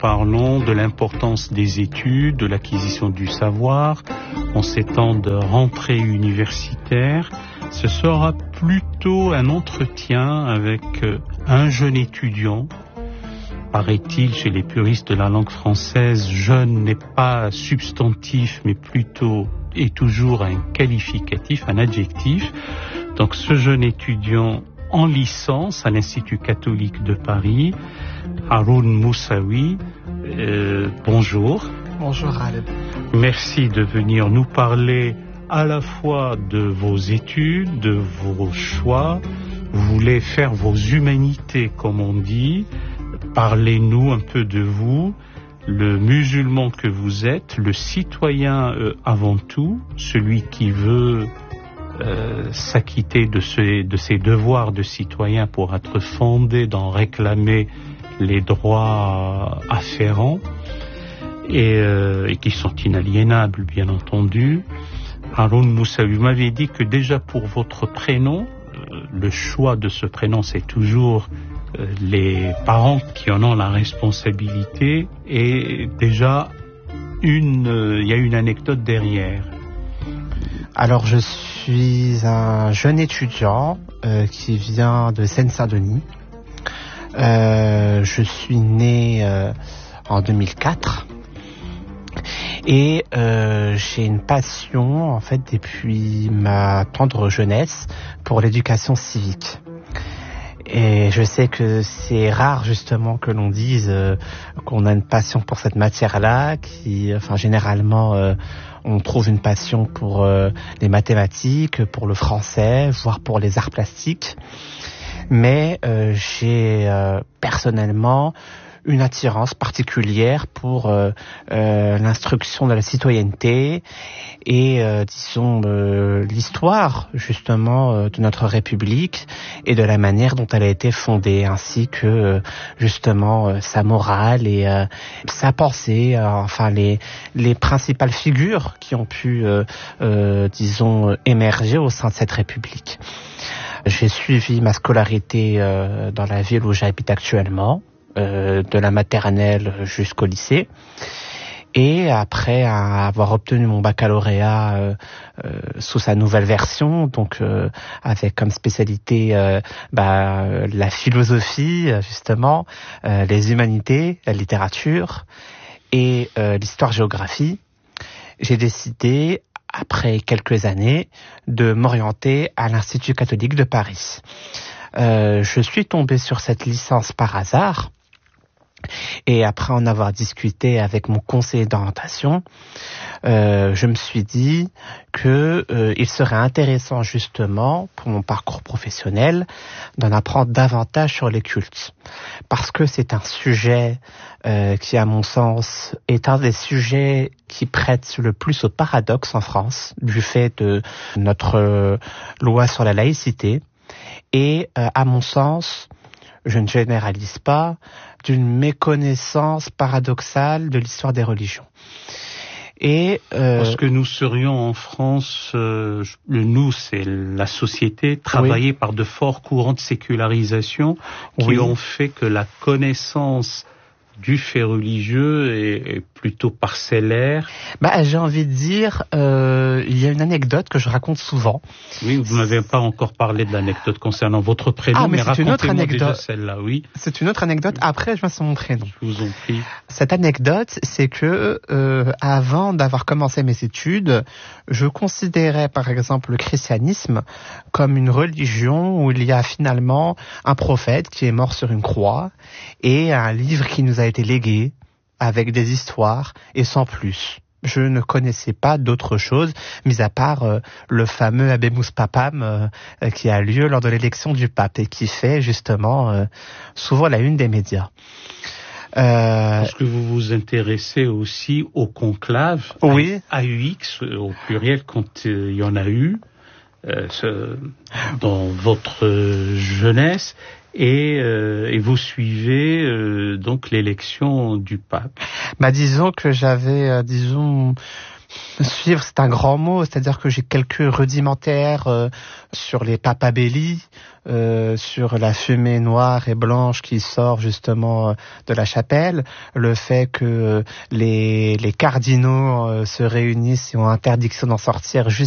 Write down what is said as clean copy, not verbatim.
parlons de l'importance des études, de l'acquisition du savoir, en ces temps de rentrée universitaire. Ce sera plutôt un entretien avec un jeune étudiant. Paraît-il, chez les puristes de la langue française, jeune n'est pas substantif, mais plutôt et toujours un qualificatif, un adjectif. Donc ce jeune étudiant en licence à l'Institut catholique de Paris, Haroun Moussaoui, bonjour. Bonjour Khaled. Merci de venir nous parler à la fois de vos études, de vos choix. Vous voulez faire vos humanités, comme on dit. Parlez-nous un peu de vous, le musulman que vous êtes, le citoyen avant tout, celui qui veut s'acquitter de ses devoirs de citoyen pour être fondé d'en réclamer les droits afférents et qui sont inaliénables, bien entendu. Haroun Moussaoui, vous m'avez dit que déjà pour votre prénom, le choix de ce prénom, c'est toujours les parents qui en ont la responsabilité, et déjà il y a une anecdote derrière. Alors je suis un jeune étudiant qui vient de Seine-Saint-Denis. Je suis né en 2004 et j'ai une passion en fait depuis ma tendre jeunesse pour l'éducation civique. Et je sais que c'est rare justement que l'on dise qu'on a une passion pour cette matière-là, généralement on trouve une passion pour les mathématiques, pour le français, voire pour les arts plastiques. Mais j'ai personnellement une attirance particulière pour l'instruction de la citoyenneté et l'histoire justement de notre République et de la manière dont elle a été fondée, ainsi que justement sa morale et sa pensée, les principales figures qui ont pu émerger au sein de cette République. J'ai suivi ma scolarité dans la ville où j'habite actuellement, de la maternelle jusqu'au lycée. Et après avoir obtenu mon baccalauréat sous sa nouvelle version, donc avec comme spécialité la philosophie justement, les humanités, la littérature et l'histoire-géographie, j'ai décidé, après quelques années, de m'orienter à l'Institut catholique de Paris. Je suis tombé sur cette licence par hasard. Et après en avoir discuté avec mon conseiller d'orientation, je me suis dit que il serait intéressant justement pour mon parcours professionnel d'en apprendre davantage sur les cultes, parce que c'est un sujet qui, à mon sens, est un des sujets qui prête le plus au paradoxe en France, du fait de notre loi sur la laïcité, et à mon sens, je ne généralise pas, d'une méconnaissance paradoxale de l'histoire des religions. Et parce que nous serions en France, le nous, c'est la société, travaillée par de forts courants de sécularisation qui ont fait que la connaissance du fait religieux est plutôt parcellaire. J'ai envie de dire, il y a une anecdote que je raconte souvent. Oui, vous n'avez pas encore parlé de l'anecdote concernant votre prénom, mais c'est une autre anecdote. Déjà celle-là, oui. C'est une autre anecdote. Après, je viens sur mon prénom. Je vous en prie. Cette anecdote, c'est que avant d'avoir commencé mes études, je considérais par exemple le christianisme comme une religion où il y a finalement un prophète qui est mort sur une croix et un livre qui nous a été légué avec des histoires et sans plus. Je ne connaissais pas d'autre chose, mis à part le fameux Habemus Papam qui a lieu lors de l'élection du pape et qui fait justement souvent la une des médias. Est-ce que vous vous intéressez aussi au conclave, oui. AUX au pluriel quand il y en a eu dans votre jeunesse, et vous suivez donc l'élection du pape? Disons que j'avais Suivre, c'est un grand mot, c'est-à-dire que j'ai quelques rudimentaires sur les papabellis, sur la fumée noire et blanche qui sort justement de la chapelle, le fait que les cardinaux se réunissent et ont interdiction d'en sortir juste